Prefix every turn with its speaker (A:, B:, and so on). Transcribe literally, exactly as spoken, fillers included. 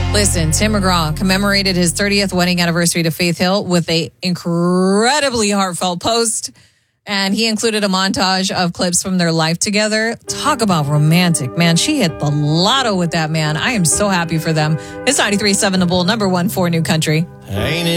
A: Listen, Tim McGraw commemorated his thirtieth wedding anniversary to Faith Hill with a incredibly heartfelt post. And he included a montage of clips from their life together. Talk about romantic, man. She hit the lotto with that man. I am so happy for them. It's ninety-three point seven The Bull, number one for New Country.
B: Ain't it